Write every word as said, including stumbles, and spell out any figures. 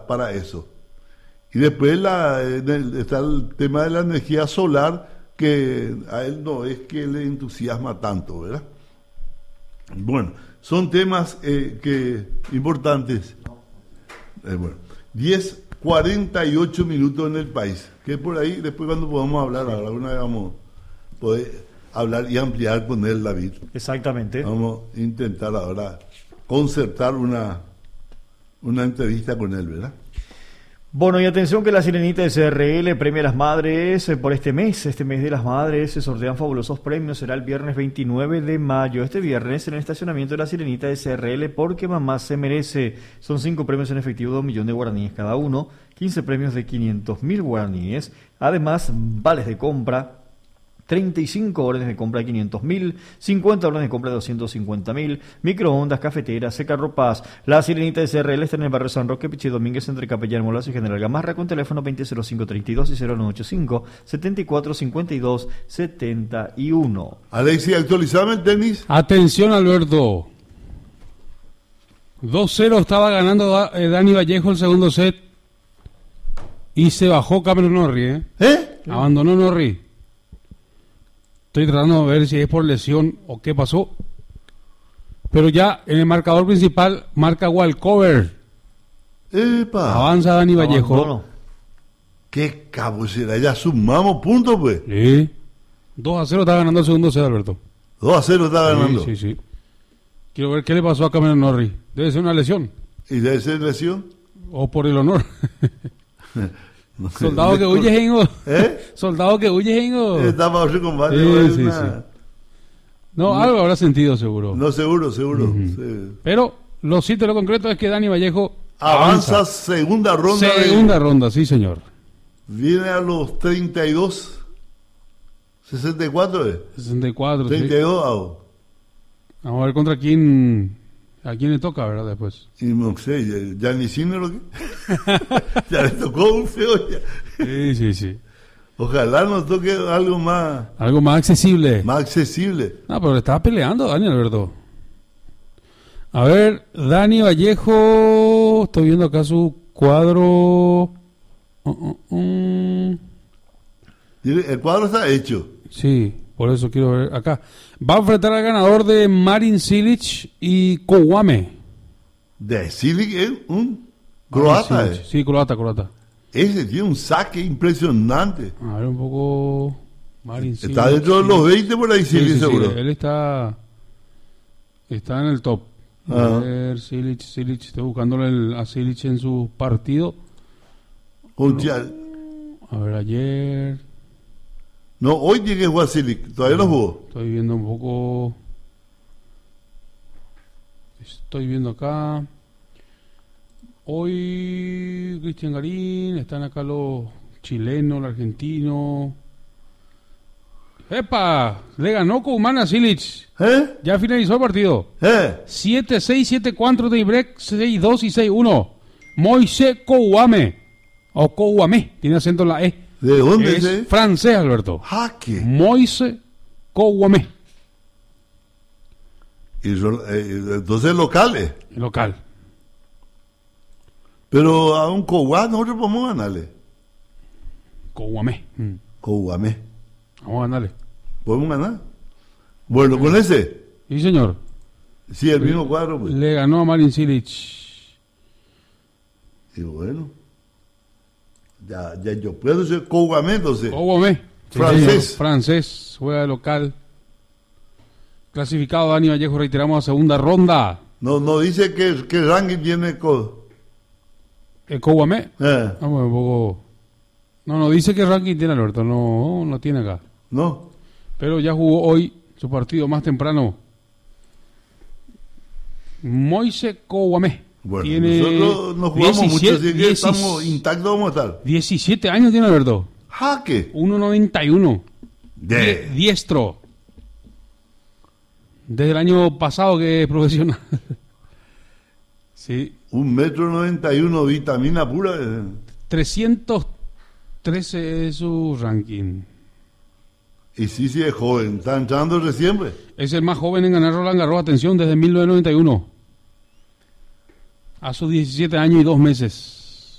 para eso. Y después la, está el tema de la energía solar, que a él no es que le entusiasma tanto, ¿verdad? Bueno, son temas eh, que importantes. Eh, bueno, diez cuarenta y ocho minutos en el país, que por ahí, después cuando podamos hablar, alguna vez vamos a poder hablar y ampliar con él, David. Exactamente. Vamos a intentar ahora concertar una, una entrevista con él, ¿verdad? Bueno, y atención que la Sirenita S R L premia a las madres por este mes. Este mes de las madres se sortean fabulosos premios. Será el viernes veintinueve de mayo. Este viernes en el estacionamiento de la Sirenita S R L, porque mamá se merece. Son cinco premios en efectivo de un millón de guaraníes cada uno. quince premios de quinientos mil guaraníes. Además, vales de compra. treinta y cinco órdenes de compra de quinientos mil, cincuenta órdenes de compra de doscientos cincuenta mil, microondas, cafeteras, secarropas. La Sirenita S R L está en el barrio San Roque, Pichi Domínguez, entre Capellán Molazo y General Gamarra, con teléfono veinte cero cinco treinta y dos y cero nueve ochenta y cinco, setenta y cuatro cincuenta y dos setenta y uno. Alexis, actualizame el tenis. Atención, Alberto. dos cero estaba ganando eh, Dani Vallejo el segundo set y se bajó Cameron Norrie. ¿eh? ¿Eh? Abandonó Norrie. Estoy tratando de ver si es por lesión o qué pasó. Pero ya en el marcador principal marca Walcover. ¡Epa! Avanza Dani Vallejo. Abandono. ¡Qué cabo será! Ya sumamos puntos, pues. Sí. dos a cero está ganando el segundo set, Alberto. dos a cero está ganando. Sí, sí, sí. Quiero ver qué le pasó a Cameron Norrie. Debe ser una lesión. ¿Y debe ser lesión? O por el honor. No sé. Soldado que huye, Gengo. ¿Eh? Soldado que huye, Gengo. Está para otro combate. Sí, no, es sí, una- sí. No, algo habrá sentido seguro. No, seguro, seguro. Ujú. Sí. Pero lo cierto y lo concreto es que Dani Vallejo Avanza, avanza. segunda ronda. de- Segunda ronda, sí, señor. Viene a los treinta y dos. sesenta y cuatro, ¿eh? sesenta y cuatro, sí. treinta y dos, ah. Vamos a ver contra quién, a quién le toca, ¿verdad? Después. Y no sé, ya, ya ni cine lo que. Ya le tocó un feo. Ya. Sí, sí, sí. Ojalá nos toque algo más, Algo más accesible. más accesible. No, pero le estaba peleando Dani Alberto. A ver, Dani Vallejo. Estoy viendo acá su cuadro. Uh, uh, uh. El cuadro está hecho. Sí, por eso quiero ver acá. Va a enfrentar al ganador de Marin Cilic y Kouame. De Silic es un croata. Marin eh. Cilic. Sí, croata, croata. Ese tiene un saque impresionante. A ver un poco. Marin Cilic. Está dentro de los veinte por ahí, Sí, Silic, sí, sí, seguro. él está. Está en el top. A Ah. ver, Cilic, Cilic. Estoy buscándole el- a Cilic en su partido. Un tia- A ver, ayer. No, hoy tiene que jugar Silic. Todavía no jugó. Estoy viendo un poco. Estoy viendo acá. Hoy Cristian Garín, están acá los chilenos, el argentino. ¡Epa! Le ganó Koumán a Cilic. ¿Eh? Ya finalizó el partido. ¿Eh? siete seis, siete cuatro de break, seis dos y seis uno. Moise Kouame. O Kouame, tiene acento en la E. ¿De dónde Es es? francés, Alberto. Jaque. Moise Kouame. Y yo- eh, entonces locales. Local. Pero a un Cobá nosotros podemos ganarle. Kouame. Mm. Cobamé. Vamos a ganarle. ¿Podemos ganar? Bueno, con ese. Sí, señor. Sí, el mismo cuadro, pues. Le ganó a Marin Cilic. Y bueno. Ya, ya yo puedo ser Cobamé, entonces. Kouame. Sí, Francés. señor. Francés. Juega de local. Clasificado Dani Vallejo, reiteramos a segunda ronda. No, no dice que, que ranking tiene. Co- ¿El Kouame? eh, Vamos un poco. No, no dice que ranking tiene Alberto. No, no tiene acá. ¿no? Pero ya jugó hoy su partido más temprano. Moise Kouame. Bueno, tiene nosotros no jugamos mucho, diecisiete, así que diecisiete estamos intactos, vamos a estar. diecisiete años tiene Alberto. Jaque. uno noventa y uno. De. Die- Diestro. Desde el año pasado que es profesional. Sí. Un metro noventa y uno, vitamina pura. eh. trescientos trece es su ranking. Y sí, sí, es joven. Está entrando recién, pues. Es el más joven en ganar Roland Garros, atención, desde mil novecientos noventa y uno. A sus diecisiete años y dos meses.